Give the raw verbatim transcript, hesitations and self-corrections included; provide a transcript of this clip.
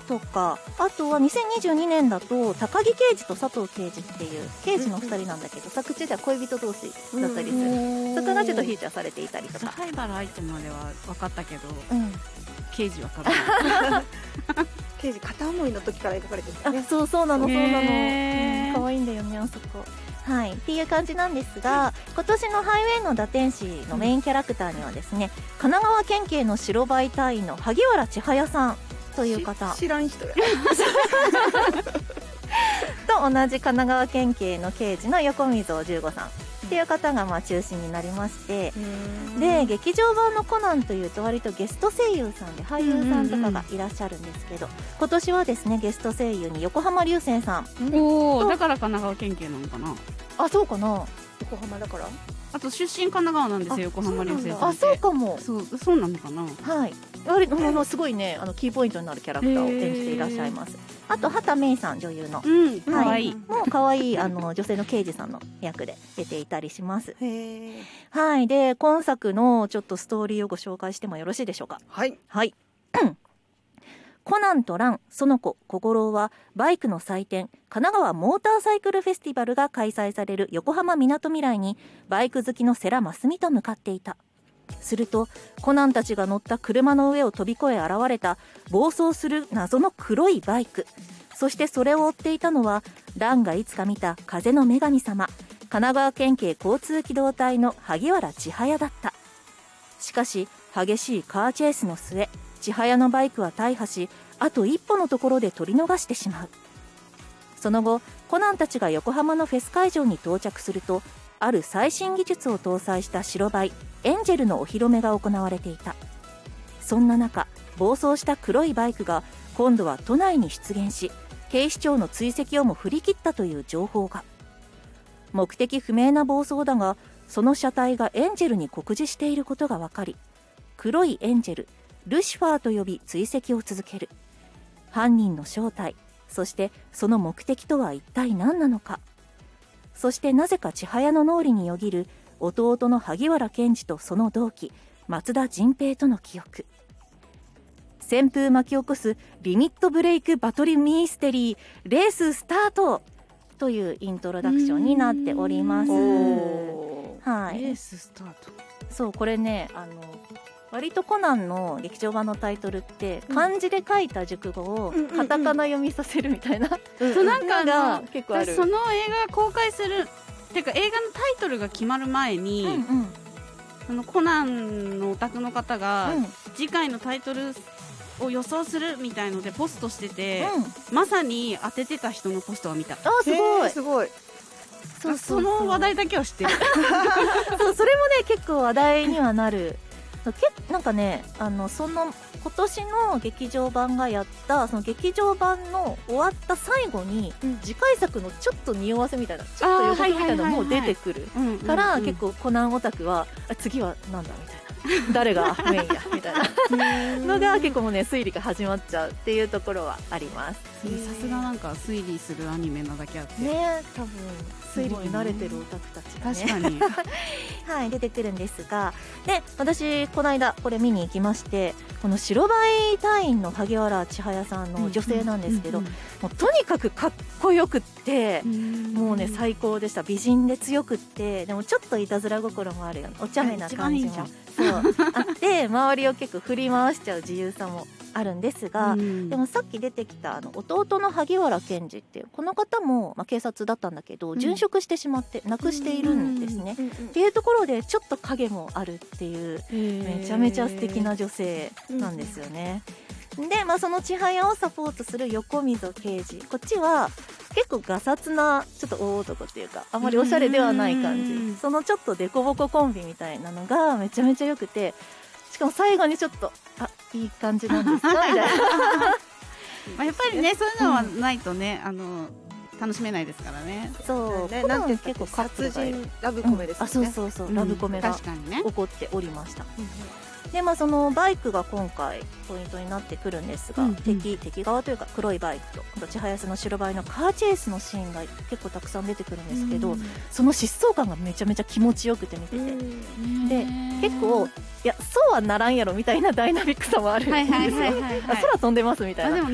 とか、あとはにせんにじゅうにねんだと高木刑事と佐藤刑事っていう刑事のふたりなんだけど、作中では恋人同士だったりする、そこがちょっとフィーチャーされていたりとか。 灰原愛ちゃんまでは分かったけど、 うん、 刑事は分からない刑事片思いの時から描かれてるんですね。 あ、そうそうなの、そうなの、 へー、 可愛いんだよねあそこ。はい、っていう感じなんですが、今年のハイウェイの打天使のメインキャラクターにはですね、神奈川県警の白バイ隊員の萩原千早さんという方知らん人やと同じ神奈川県警の刑事の横溝十五さんっていう方がまあ中心になりまして、で劇場版のコナンというと割とゲスト声優さんで俳優さんとかがいらっしゃるんですけど、今年はですねゲスト声優に横浜流星さん、 おお、だから神奈川県警なのかな。 あ、そうかな、 横浜だから。 あと出身神奈川なんですよ、横浜流星さんって。 あ、そうかも。 そう、そうなのかな。 はい、割とものすごいね、あのキーポイントになるキャラクターを演じていらっしゃいます。あと畑芽育さん、女優の、 うん、かわはいいい。 もう可愛いあの女性の刑事さんの役で出ていたりします。 へー、 はい、で今作のちょっとストーリーをご紹介してもよろしいでしょうか。 はいはいコナンとラン、園子、小五郎はバイクの祭典神奈川モーターサイクルフェスティバルが開催される横浜みなとみらいにバイク好きの世良真澄と向かっていた。するとコナンたちが乗った車の上を飛び越え現れた暴走する謎の黒いバイク、そしてそれを追っていたのはランがいつか見た風の女神様、神奈川県警交通機動隊の萩原千早だった。しかし激しいカーチェイスの末、千早のバイクは大破し、あと一歩のところで取り逃してしまう。その後コナンたちが横浜のフェス会場に到着すると、ある最新技術を搭載した白バイエンジェルのお披露目が行われていた。そんな中、暴走した黒いバイクが今度は都内に出現し、警視庁の追跡をも振り切ったという情報が。目的不明な暴走だが、その車体がエンジェルに酷似していることが分かり、黒いエンジェルルシファーと呼び追跡を続ける。犯人の正体、そしてその目的とは一体何なのか。そしてなぜか千早の脳裏によぎる弟の萩原健二とその同期松田迅平との記憶。旋風巻き起こすリミットブレイクバトルミステリー、レーススタートというイントロダクションになっております。はい、 レーススタート。 そう、これね、あの割とコナンの劇場版のタイトルって漢字で書いた熟語をカタカナ読みさせるみたいな、 うんうん、そうなんかが結構ある。 その映画が公開するてか映画のタイトルが決まる前に、うんうん、あのコナンのオタクの方が、うん、次回のタイトルを予想するみたいのでポストしてて、うん、まさに当ててた人のポストを見た。 あ、すごいすごい。 そうそうそう、 その話題だけは知ってるそう、それもね結構話題にはなる。けなんかね、あのその今年の劇場版がやったその劇場版の終わった最後に、うん、次回作のちょっと匂わせみたいな、ちょっと予告みたいなのも出てくるから結構コナンオタクはあ次はなんだみたいな誰がメインやみたいなのが結構もうね推理が始まっちゃうっていうところはあります。 さすがなんか推理するアニメなだけあってね、多分推理に慣れてるオタクたちがね確かにはい出てくるんですが、で私この間これ見に行きまして、この白バイ隊員の萩原千早さんの女性なんですけど、もうとにかくかっこよくって、もうね最高でした。美人で強くって、でもちょっといたずら心もあるようなお茶目な感じもそうあって周りを結構振り回しちゃう自由さもあるんですが、うん、でもさっき出てきたあの弟の萩原健二っていうこの方も、まあ、警察だったんだけど、うん、殉職してしまって亡くしているんですね、うんうんうん、っていうところでちょっと影もあるっていうめちゃめちゃ素敵な女性なんですよね、うん、で、まあ、その千早をサポートする横溝刑事、こっちは結構ガサツなちょっと大男っていうかあまりおしゃれではない感じ、そのちょっとデコボココンビみたいなのがめちゃめちゃ良くて、しかも最後にちょっとあいい感じなんですかみたいなまあやっぱりねそういうのはないとね、うん、あの楽しめないですからね。 そう、 ね、なんていう結構殺人ラブコメですね、 うん、あそうそうそう、うん、ラブコメが起こっておりました、うんでまあ、そのバイクが今回ポイントになってくるんですが、うんうん、敵, 敵側というか黒いバイクとあと千早の白バイのカーチェイスのシーンが結構たくさん出てくるんですけど、うん、その疾走感がめちゃめちゃ気持ちよくて見てて、うん、で結構いやそうはならんやろみたいなダイナミックさもあるんですよ。空飛んでますみたいな。